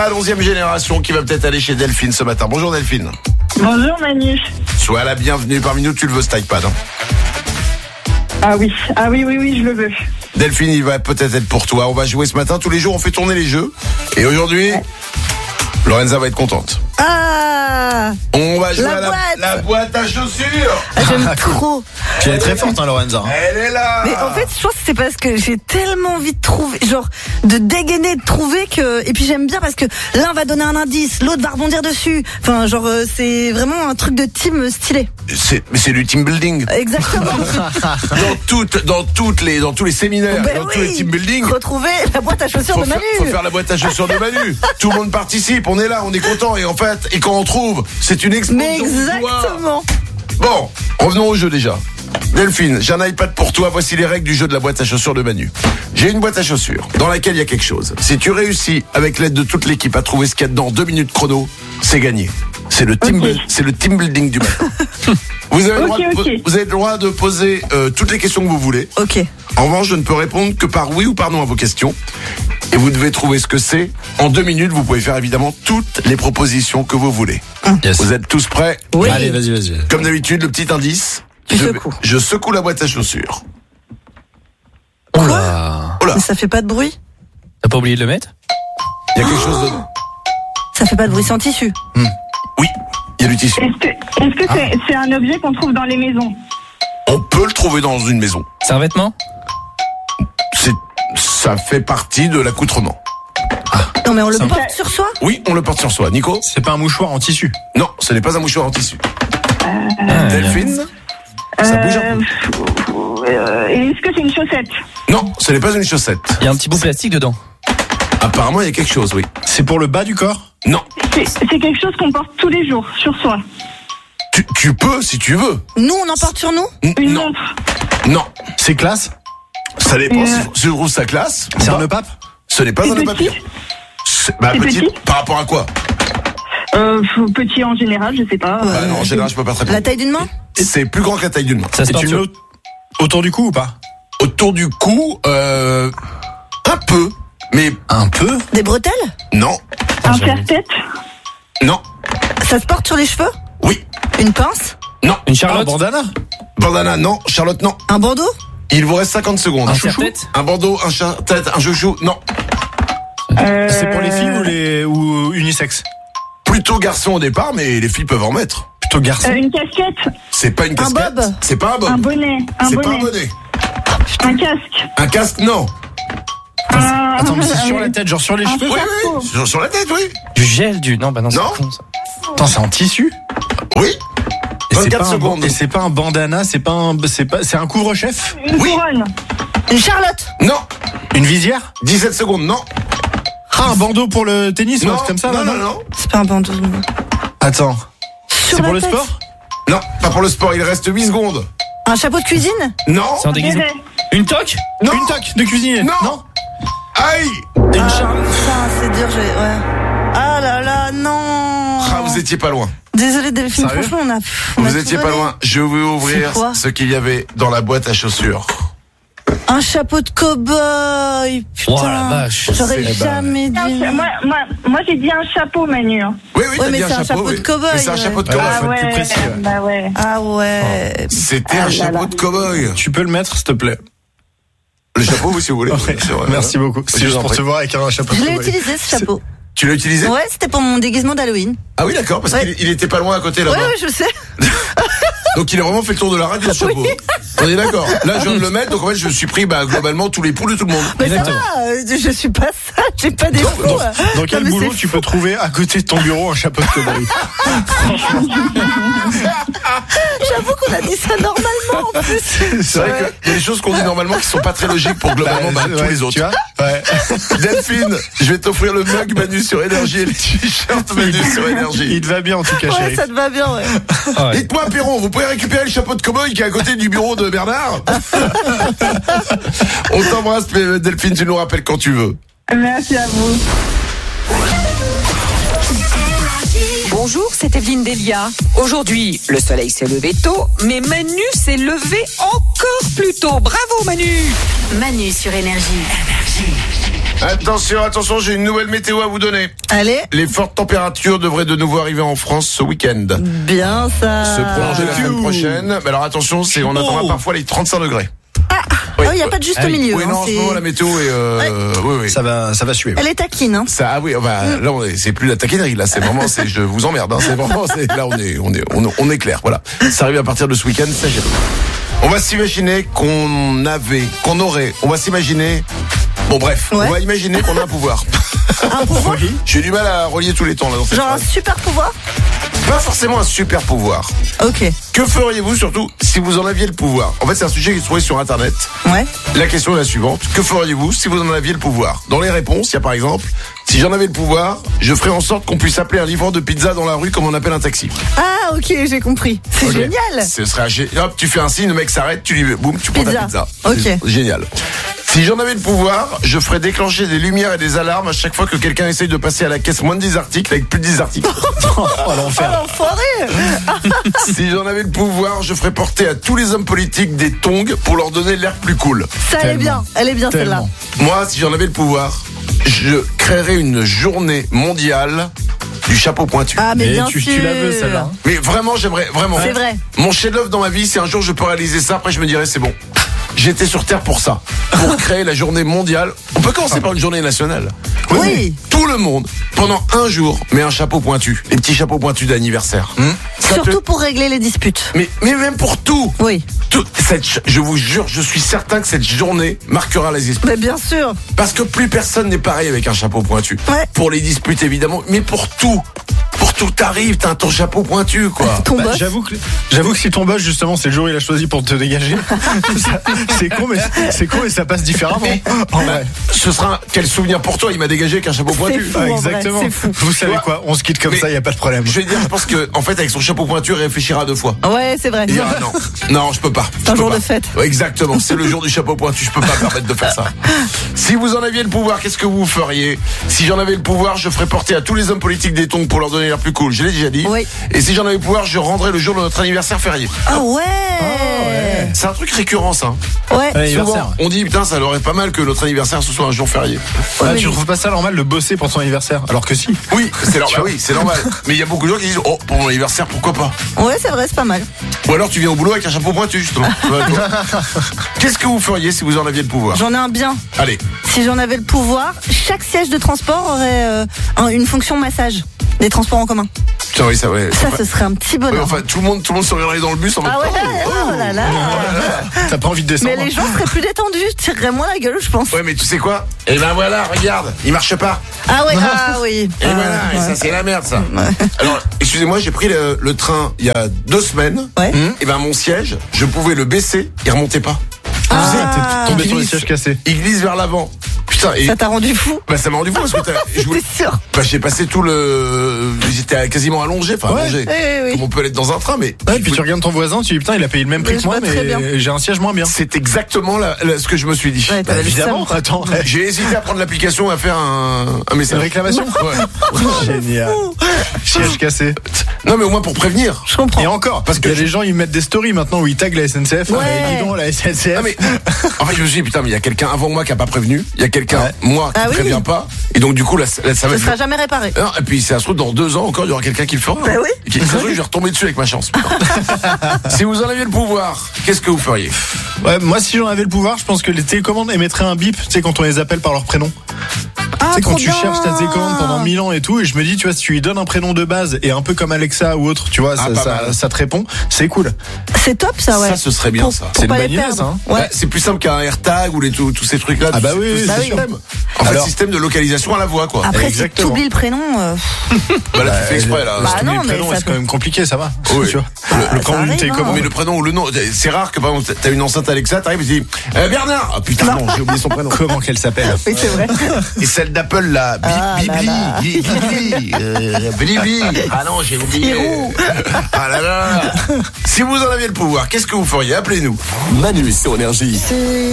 la 11e génération qui va peut-être aller chez Delphine ce matin. Bonjour Delphine. Bonjour Manu. Sois la bienvenue parmi nous, tu le veux ce iPad hein. Ah oui, je le veux. Delphine, il va peut-être être pour toi. On va jouer ce matin, tous les jours on fait tourner les jeux. Et aujourd'hui, Lorenza va être contente. Ah, on va jouer la à la boîte à chaussures. J'aime trop. Elle est très forte hein, Lorenza. Elle est là. Mais en fait, je pense que c'est parce que j'ai tellement envie de trouver, genre de dégainer, de trouver que. Et puis j'aime bien parce que l'un va donner un indice, l'autre va rebondir dessus. Enfin, genre c'est vraiment un truc de team stylé. C'est du team building. Exactement. dans tous les séminaires, Ben dans tous les team building. Retrouver la boîte à chaussures de Manu. Faut faire la boîte à chaussures de Manu. Tout le monde participe, on est là, on est content et en fait, et quand on trouve, c'est une explosion. Mais exactement. Bon, revenons au jeu déjà. Delphine, j'ai un iPad pour toi. Voici les règles du jeu de la boîte à chaussures de Manu. J'ai une boîte à chaussures dans laquelle il y a quelque chose. Si tu réussis, avec l'aide de toute l'équipe, à trouver ce qu'il y a dedans en 2 minutes chrono, c'est gagné. C'est le team building du matin. Vous avez le droit de poser toutes les questions que vous voulez. Ok. En revanche, je ne peux répondre que par oui ou par non à vos questions. Et vous devez trouver ce que c'est. En 2 minutes, vous pouvez faire évidemment toutes les propositions que vous voulez. Yes. Vous êtes tous prêts? Oui. Allez, vas-y. Comme d'habitude, le petit indice. Je secoue la boîte à chaussures. Oh là. Mais ça fait pas de bruit. T'as pas oublié de le mettre? Il y a quelque chose dedans. Ça fait pas de bruit, c'est en tissu. Oui, il y a du tissu. Est-ce que c'est un objet qu'on trouve dans les maisons? On peut le trouver dans une maison. C'est un vêtement? Ça fait partie de l'accoutrement. Non mais on le porte sur soi? Oui, on le porte sur soi. Nico? C'est pas un mouchoir en tissu? Non, ce n'est pas un mouchoir en tissu. Delphine? Ça bouge un peu. Est-ce que c'est une chaussette? Non, ce n'est pas une chaussette. Il y a un petit bout plastique dedans. Apparemment, il y a quelque chose, oui. C'est pour le bas du corps? Non. C'est quelque chose qu'on porte tous les jours sur soi. Tu peux, si tu veux. Nous, on en porte sur nous? Une Non. montre. Non. C'est classe? Ça dépend si tu trouves sa classe. C'est ou un pas. nœud pape? Ce n'est pas un nœud papillon. Petit, par rapport à quoi? Petit en général, je sais pas. Non, en général, je peux pas très bien. La taille d'une main? C'est plus grand que la taille d'une main. Ça se Et porte tu sur... autour du cou ou pas? Autour du cou, un peu. Mais Un peu? Des bretelles? non. Un serre-tête? Non. Ça se porte sur les cheveux? Oui. Une pince? Non. Une charlotte? Un bandana? Bandana, non. Charlotte, non. Un bandeau? Il vous reste 50 secondes. Un chouchou? serre-tête? Un bandeau, un serre-tête, un chouchou? Non. C'est pour les filles ou unisexe? Plutôt garçon au départ, mais les filles peuvent en mettre. Plutôt garçon? Une casquette? C'est pas une Un casquette. bob. C'est pas un bob. Un bonnet? C'est pas un bonnet. Un casque? Un casque, non. Attends, mais c'est sur la tête, genre sur les cheveux? Oui. Sur la tête, oui. Du gel, Non, bah non, c'est Non. con ça. Attends, c'est en tissu? Oui. Et c'est 24 pas secondes. et c'est pas un bandana, c'est un couvre-chef? Une couronne? Une charlotte? Non. Une visière? 17 secondes, non. Ah, un bandeau pour le tennis ou un Non. truc comme ça? Non. C'est pas un bandeau. Attends. Sur C'est la pour le tête. sport? Non, pas pour le sport, il reste 8 secondes. Un chapeau de cuisine? Non. C'est un déguisement. Béret? Une toque? Non. Une toque de cuisinier? Non. Aïe. Une charlotte? Putain, c'est dur, ouais. Ah là là, non. Ah, vous étiez pas loin. Désolé Delphine, Sérieux? franchement, on a Vous tout étiez pas donné. loin. Je vais ouvrir C'est quoi ce qu'il y avait dans la boîte à chaussures. Un chapeau de cow-boy. Putain. Oh la vache. J'aurais jamais dit. Moi j'ai dit un chapeau, Manu. Oui, Ouais, t'as mais dit c'est un chapeau oui. de cow-boy, Mais c'est un ouais. chapeau de Ouais, cow-boy. faut être plus précis, ouais. Bah ouais. Ah ouais. C'était un chapeau de cow-boy. Tu peux le mettre, s'il te plaît? Le chapeau, oui, si vous voulez. Ouais, C'est vrai. merci beaucoup. C'est Je juste vous en pour prie. te voir avec un chapeau. Je l'ai de cow-boy. utilisé ce chapeau. Tu l'as utilisé? Ouais, c'était pour mon déguisement d'Halloween. Ah oui, d'accord, parce Ouais. qu'il était pas loin à côté là-bas. Ouais, je sais. Donc il a vraiment fait le tour de la radio, ce chapeau. On est d'accord. Là, je viens de le mettre, donc en fait, je me suis pris globalement tous les poules de tout le monde. Mais ça Exactement. va, je suis pas ça, j'ai pas des fous. Dans quel mais boulot c'est tu peux trouver à côté de ton bureau un chapeau de cow-boy? J'avoue qu'on a dit ça normalement en plus. C'est vrai qu'il y a des choses qu'on dit normalement qui sont pas très logiques pour globalement tous les autres. Tu vois? Ouais. Delphine, je vais t'offrir le mug Manu sur Énergie et le t-shirt Manu sur Énergie. Il te va bien en tout cas, Ouais, chérie. ça te va bien, ouais. Ouais. Dites-moi, Perron, vous pouvez récupérer le chapeau de cow-boy qui est à côté du bureau de Bernard? On t'embrasse, Delphine, tu nous rappelles quand tu veux. Merci à vous. Bonjour, c'est Evelyne Delia. Aujourd'hui, le soleil s'est levé tôt, mais Manu s'est levé encore plus tôt. Bravo Manu! Manu sur Énergie. Attention, j'ai une nouvelle météo à vous donner. Allez, Les fortes températures devraient de nouveau arriver en France ce week-end. bien ça. Se prolonger la semaine prochaine. Mais alors attention, on attendra parfois les 35 degrés. Oui, il n'y a pas de juste milieu. Oui, hein, non, en ce c'est- moment, la météo est... oui. Ça va suer. Elle est taquine. Hein. Ça, ah oui, là, c'est plus la taquinerie, là, c'est vraiment, je vous emmerde, hein, c'est vraiment, là, on est clair, voilà. Ça arrive à partir de ce week-end, ça, j'ai... On va s'imaginer on va s'imaginer, bon, bref, Ouais. on va imaginer qu'on a un pouvoir. Un pouvoir, J'ai du mal à relier tous les temps, là, dans cette genre un phrase. super pouvoir. Pas forcément un super pouvoir. Ok, Que feriez-vous, surtout, si vous en aviez le pouvoir? En fait, c'est un sujet qui se trouvait sur Internet. ouais. La question est la suivante. Que feriez-vous si vous en aviez le pouvoir? Dans les réponses, il y a par exemple, si j'en avais le pouvoir, je ferais en sorte qu'on puisse appeler un livreur de pizza dans la rue comme on appelle un taxi. Ah, ok, j'ai compris. C'est Ok. génial. Ce serait hop, tu fais un signe, le mec s'arrête, tu lui boum, tu prends ta Pizza. pizza. Ok. C'est génial. Si j'en avais le pouvoir, je ferais déclencher des lumières et des alarmes à chaque fois que quelqu'un essaye de passer à la caisse moins de 10 articles avec plus de 10 articles. Oh Oh l'enfer. l'enfoiré. Si j'en avais le pouvoir, je ferais porter à tous les hommes politiques des tongs pour leur donner l'air plus cool. Ça, elle est bien. Elle est bien celle-là. Tellement. Moi, si j'en avais le pouvoir, je créerais une journée mondiale du chapeau pointu. Ah, mais Et bien tu sûr. la veux celle-là. Mais vraiment, j'aimerais, vraiment. C'est vrai. Mon chef-d'œuvre dans ma vie, si un jour je peux réaliser ça, après je me dirais c'est bon. J'étais sur Terre pour ça, pour créer la journée mondiale. On peut commencer par une journée nationale. Oui. Tout le monde, pendant un jour, met un chapeau pointu. Les petits chapeaux pointus d'anniversaire. Ça Surtout peut- pour régler les disputes. mais même pour tout. Oui. Je vous jure, je suis certain que cette journée marquera les esprits. Mais bien sûr. Parce que plus personne n'est pareil avec un chapeau pointu. Ouais. Pour les disputes évidemment, mais pour tout. Pour tout t'arrive, t'as ton chapeau pointu quoi. Ton Bah, boss. j'avoue que si ton boss justement c'est le jour où il a choisi pour te dégager, c'est con mais ça passe différemment. En vrai. Ce sera quel souvenir pour toi, il m'a dégagé avec un chapeau pointu. fou. en vrai, Exactement. c'est fou. Vous savez Tu vois, quoi, on se quitte comme mais- ça, y a pas de problème. Je vais dire, je pense que en fait avec son chapeau pointu, il réfléchira 2 fois. Ouais, c'est vrai. Il dira non, je peux pas. C'est un Je peux jour pas. de fête. Ouais, exactement, c'est le jour du chapeau pointu, je peux pas me permettre de faire ça. Si vous en aviez le pouvoir, qu'est-ce que vous feriez? Si j'en avais le pouvoir, je ferais porter à tous les hommes politiques des tongs pour leur donner l'air plus cool. Je l'ai déjà dit. Oui. Et si j'en avais le pouvoir, je rendrais le jour de notre anniversaire férié. Ah ouais. C'est un truc récurrent ça. Ouais. Anniversaire. Souvent, on dit putain, ça leur est pas mal que notre anniversaire ce soit un jour férié. Ouais, tu trouves pas ça normal de bosser pour ton anniversaire? Alors que si. Oui, c'est normal. Oui, c'est normal. Mais il y a beaucoup de gens qui disent oh pour mon anniversaire pourquoi pas. Ouais, c'est vrai, c'est pas mal. Ou alors tu viens au boulot avec un chapeau pointu justement. Ouais, toi. Qu'est-ce que vous feriez si vous en aviez le pouvoir? J'en ai un bien. Allez. Si j'en avais le pouvoir, chaque siège de transport aurait une fonction massage des transports en commun. Putain, oui, ça ouais. Ça, ce serait un petit Ouais, bonheur. enfin, tout le monde se regarderait dans le bus en mode Ah ouais, oh, oh là là. T'as pas envie de descendre? Mais les gens seraient plus détendus, tireraient moins la gueule, je pense. Ouais, mais tu sais quoi? Et ben voilà, regarde, il marche pas. Ah ouais, ah oui. Et voilà, et ouais. ça c'est la merde ça. Alors, excusez-moi, j'ai pris le train il y a 2 semaines. Ouais. Et ben mon siège, je pouvais le baisser, il remontait pas. Ah, T'es tombé sur les glisse. sièges cassés. Il glisse vers l'avant. Putain, et ça t'a rendu fou. bah ça m'a rendu fou parce que je voulais- T'es sûr? bah, j'ai passé tout le, j'étais quasiment allongé, enfin Ouais. allongé. Oui. Comme on peut l'être dans un train, mais Ouais, puis tu regardes ton voisin, tu dis putain, il a payé le même prix Mais que je moi, vois très bien. mais j'ai un siège moins bien. c'est exactement ce que je me suis dit. Ouais, t'avais le Évidemment, seum. attends. J'ai hésité à prendre l'application, à faire un message. Une réclamation? Ouais. Génial. Siège cassé. Non, mais au moins pour prévenir. Je comprends. Et encore, parce qu'il y a des gens, ils mettent des stories maintenant où ils taguent la SNCF. Ouais. Dis donc, la SNCF. Ah, mais, en fait, je me suis dit, putain, mais il y a quelqu'un avant moi qui a pas prévenu. Il y a quelqu'un, Ouais. moi, qui Ah oui. prévient pas. Et donc, du coup, là, ça va Ce être. sera jamais réparé. Non, et puis, ça se trouve, dans 2 ans encore, il y aura quelqu'un qui le fera. Bah oui. Et qui, ça se trouve, je vais retomber dessus avec ma chance. Si vous en aviez le pouvoir, qu'est-ce que vous feriez? Ouais, moi, si j'en avais le pouvoir, je pense que les télécommandes émettraient un bip, tu sais, quand on les appelle par leur prénom. Ah, Tu sais, quand trop tu bien. cherches ta télécommande pendant 1000 ans et tout, et je me dis, tu vois, si tu lui donnes un prénom de base et un peu comme Alexa ou autre, tu vois, Ah, pas mal. ça te répond, c'est cool. C'est top ça, ouais. Ça, ce serait bien, Pour- ça. pour C'est une pas les bonne idée, perdre. ça, hein. Ouais. Bah, c'est plus simple qu'un AirTag ou tous ces trucs-là. Ah bah tous oui, ces c'est sûr. systèmes. En fait, Alors- système de localisation à la voix, quoi. Après, Exactement. si t'oublies le prénom, Bah, là, tu fais exprès, là. Bah, Tous non, les mais prénoms, ça c'est peut- quand même compliqué, ça va. Oui. Tu vois. Le ça prénom arrive, d'une télécommande. hein. Mais le prénom ou le nom, c'est rare que par exemple t'as une enceinte Alexa, t'arrives et tu dis Bernard. Ah putain non, j'ai oublié son prénom. Comment qu'elle s'appelle? oui, c'est vrai. Et celle d'Apple là, Bibli, là. Blibli. Ah non, j'ai oublié. Spirou. Ah là là. Si vous en aviez le pouvoir, qu'est-ce que vous feriez? Appelez-nous. Manu sur Énergie.